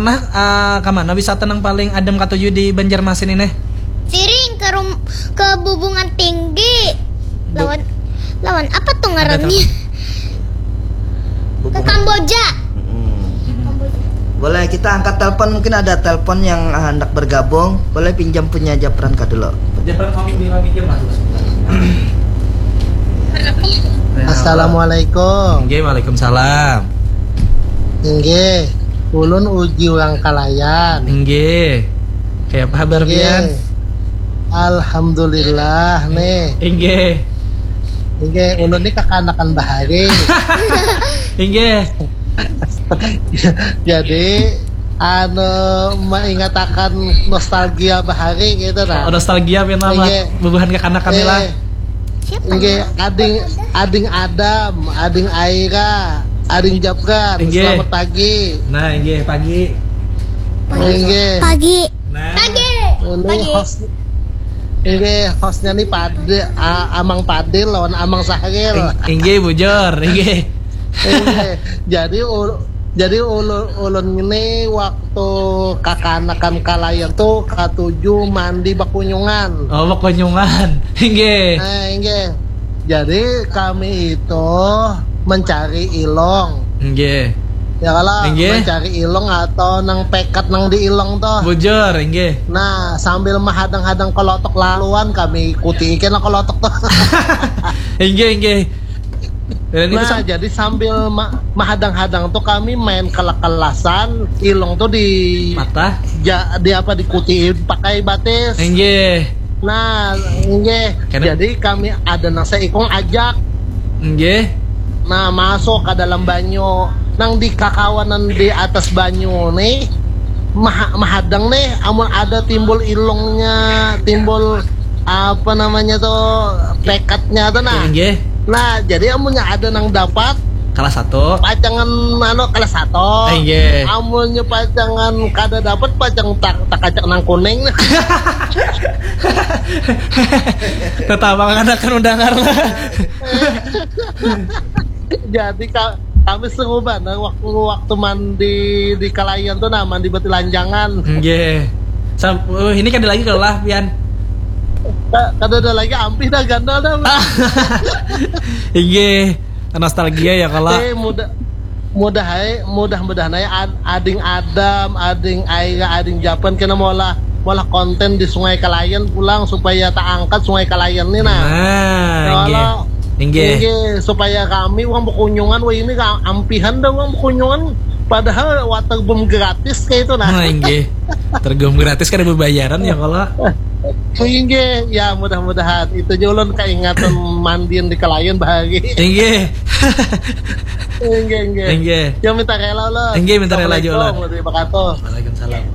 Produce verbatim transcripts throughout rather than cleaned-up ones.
Nah, uh, ke mana wisata yang paling adem katuju di Banjarmasin ini? Siring ke rum ke Bubungan Tinggi. Lawan lawan apa tuh ngarannya? Ke Kamboja. Hmm. Boleh kita angkat telepon, mungkin ada telepon yang hendak bergabung. Boleh pinjam punya Japran ka dulu. Japran mau pinjam masuk. Assalamualaikum. Nggih, waalaikumsalam. Nggih, ulun uji ulang kalayan. Nggih. Kayak apa kabar pian? Alhamdulillah nih. Nggih. Nggih, ulun ini kakanakan bahari. Nggih. Jadi anu mengatakan nostalgia bahari gitu nah. Oh, nostalgia pian mah. Bubuhan kekanakan lah. Nggih, ading ading Adam, ading Aira, ading Japran. Selamat pagi. Nah, nggih pagi. Nggih. Pagi. Nah. Pagi. Ini host ini hostnya nih Pade, Amang Padil lawan Amang Sahil. Nggih, bujur, nggih. Jadi jadi ulun ulun ini waktu kakanakan kalayan tuh katuju mandi bakunyungan. Oh, bakunyungan. Nggih. Nah, nggih. Jadi kami itu mencari ilong. Nggih. Ya kalau mencari ilong atau nang pekat nang di ilong toh. Bujur, nggih. Nah, sambil menghadang-hadang kelotok laluan kami ikuti ikan kelotok toh. Nggih, nggih. Nah, sam- jadi sambil ma- mahadang-hadang tuh kami main kelak-kelasan, ilong tuh di mata, ja, di apa dikutiin pakai batis. Nggih. Nah, nggih. Jadi kami ada nasa ikong ajak. Nggih. Nah, masuk ke dalam banyu. Nang di kakawanan di atas banyu nih, mah- mahadang nih, amun ada timbul ilongnya, timbul apa namanya tuh pekatnya tuh nah. Nggih. Nah, jadi amunnya ada nang dapat kelas satu pacangan anu kelas satu. Nggih. Amunnya pacangan kada dapat pacang tak tak kacak nang kuning. Ketawang anak kan undangan lah. Jadi ka, kami senguban waktu waktu mandi di kalayan tuh nah mandi batu lanjangan. Nggih. Sam, uh, ini kan ada lagi kelah pian. Kada ada lagi ampih dah gandal dah. Nggih. Nostalgia ya kalau. Eh mudah mudah hai mudah mudah naya ading Adam, ading Aira, ading Japan kena mola mola konten di Sungai Kalayan pulang supaya tak angkat Sungai Kalayan nih nah. Nah, nggih. Nggih, supaya kami uang berkunjungan wah ini ampihan dah uang berkunjungan padahal water boom gratis kayak itu nah. Nah, nggih. Tergum gratis kan ada bayaran ya kalau. Nggih, ya mudah-mudahan itu julun keingatan mandiin di Kalayan bahagia. Nggih. Nggih, nggih. Nggih. Ya minta rela lah. Nggih, minta rela jualan. Waalaikumsalam.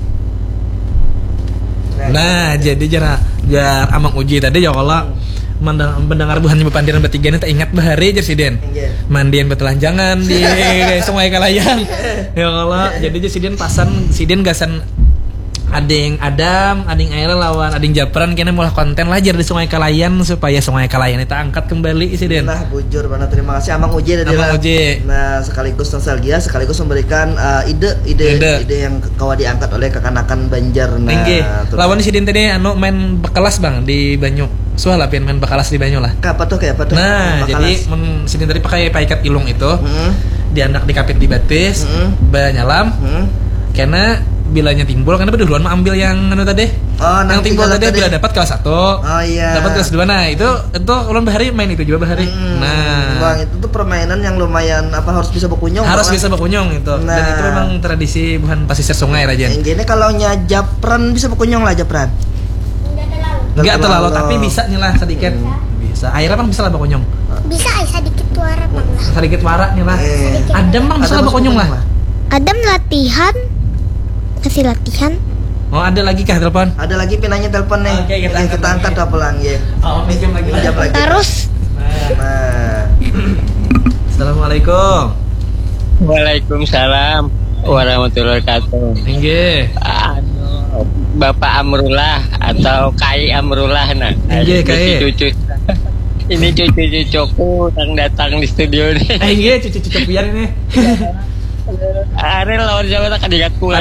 Nah, jadi jara jar amang uji tadi ya kalau mendengar buhan pandiran bertiga ini tak ingat bahari jar siden. Mandian betelanjangan di Sungai Kalayan. Ya kalau jadi jar siden pasan siden gasan ading Adam, ading Aira lawan ading Japran kena mulai konten lajar di Sungai Kalayan supaya Sungai Kalayan itu angkat kembali siden. Nah, bujur banget, terima kasih Amang Uji dari Amang Uji. Nah, sekaligus nostalgia, sekaligus memberikan uh, ide, ide, ide, ide yang kawa diangkat oleh kekanakan Banjar. Nah, lawan siden tadi anu main bekelas bang di Banyu. Soalnya pian main bekelas di Banyu lah. Apa tuh kayak apa tuh? Nah, jadi men, siden tadi pakai paikat ilung itu, mm-hmm. dianak dikapit di batis, mm-hmm. banyalam, mm-hmm. karena bilanya timbul karena berduluan mah ambil yang anu tadi. Oh, yang timbul tadi bila dapat kelas satu. Oh iya. Dapat kelas dua. Nah, itu itu ulun bahari main itu juga bahari. Hmm, nah, Bang, itu tuh permainan yang lumayan apa harus bisa berkunjung. Harus bang. bisa berkunjung itu. Nah. Dan itu memang tradisi bukan pasisir sungai Rajan. Yang gini kalau nya Japran bisa berkunjung lah Japran. Enggak terlalu, tapi bisa nih lah sedikit. Hmm. Bisa. Aira bang bisa lah berkunjung. Bisa sedikit wara bang lah. Sedikit wara nih lah. Eh. Adam bang bisa lah berkunjung lah. Adam latihan. Kasih latihan. Oh, ada lagi kah telepon? Ada lagi pinanya telepon nih. Oke, kita, kita, kita angkat apa lagi ya? Oh, pinjam lagi. Pinjam lagi. Terus. Nah. Assalamualaikum. Waalaikumsalam warahmatullahi wabarakatuh. Nggih. Anu, Bapak Amrullah atau Kai Amrullah nah. Nggih, Kai. Cucu. Ini cucu-cucuku yang datang di studio nih. Nggih, cucu-cucu pian ini. Are lawan Jawa tak kadigatku.